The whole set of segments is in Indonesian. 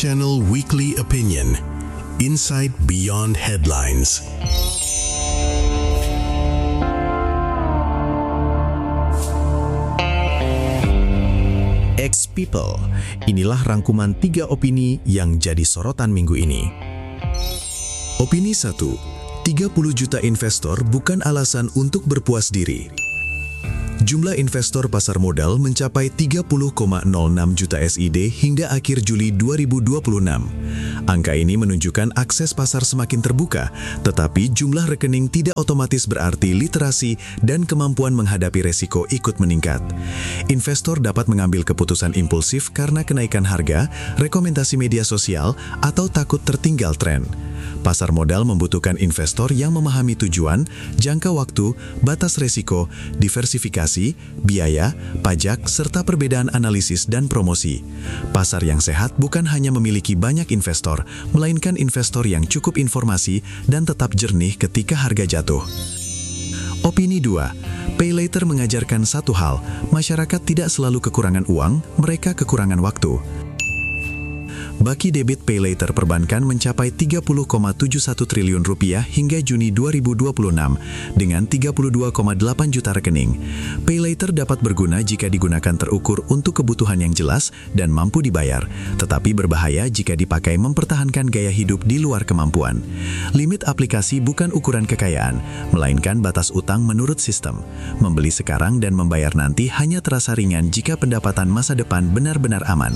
X-Channel Weekly Opinion. Insight Beyond Headlines. X-People, inilah rangkuman 3 opini yang jadi sorotan minggu ini. Opini 1. 30 juta investor bukan alasan untuk berpuas diri. Jumlah investor pasar modal mencapai 30,06 juta SID hingga akhir Juli 2026. Angka ini menunjukkan akses pasar semakin terbuka, tetapi jumlah rekening tidak otomatis berarti literasi dan kemampuan menghadapi resiko ikut meningkat. Investor dapat mengambil keputusan impulsif karena kenaikan harga, rekomendasi media sosial, atau takut tertinggal tren. Pasar modal membutuhkan investor yang memahami tujuan, jangka waktu, batas resiko, diversifikasi, biaya, pajak, serta perbedaan analisis dan promosi. Pasar yang sehat bukan hanya memiliki banyak investor, melainkan investor yang cukup informasi dan tetap jernih ketika harga jatuh. Opini 2. Pay Later mengajarkan satu hal, masyarakat tidak selalu kekurangan uang, mereka kekurangan waktu. Baki debit Pay Later perbankan mencapai 30,71 triliun rupiah hingga Juni 2026 dengan 32,8 juta rekening. Pay Later dapat berguna jika digunakan terukur untuk kebutuhan yang jelas dan mampu dibayar, tetapi berbahaya jika dipakai mempertahankan gaya hidup di luar kemampuan. Limit aplikasi bukan ukuran kekayaan, melainkan batas utang menurut sistem. Membeli sekarang dan membayar nanti hanya terasa ringan jika pendapatan masa depan benar-benar aman.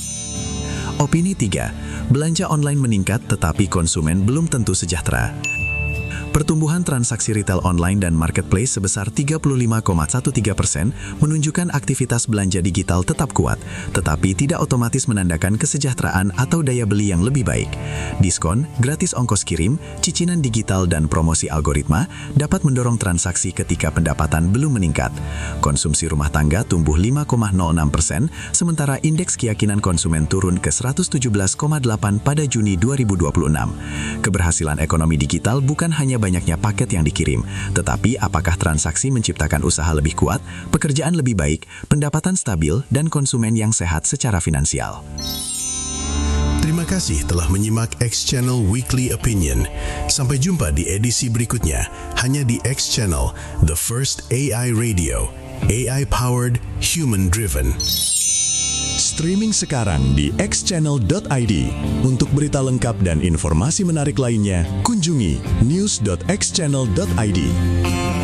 Opini 3. Belanja online meningkat tetapi konsumen belum tentu sejahtera. Pertumbuhan transaksi retail online dan marketplace sebesar 35,13% menunjukkan aktivitas belanja digital tetap kuat, tetapi tidak otomatis menandakan kesejahteraan atau daya beli yang lebih baik. Diskon, gratis ongkos kirim, cicilan digital dan promosi algoritma dapat mendorong transaksi ketika pendapatan belum meningkat. Konsumsi rumah tangga tumbuh 5,06%, sementara indeks keyakinan konsumen turun ke 117,8 pada Juni 2026. Keberhasilan ekonomi digital bukan hanya banyaknya paket yang dikirim, tetapi apakah transaksi menciptakan usaha lebih kuat, pekerjaan lebih baik, pendapatan stabil, dan konsumen yang sehat secara finansial. Terima kasih telah menyimak X-Channel Weekly Opinion. Sampai jumpa di edisi berikutnya, hanya di X-Channel, the first AI radio, AI-powered, human-driven. Streaming sekarang di xchannel.id. Untuk berita lengkap dan informasi menarik lainnya, kunjungi news.xchannel.id.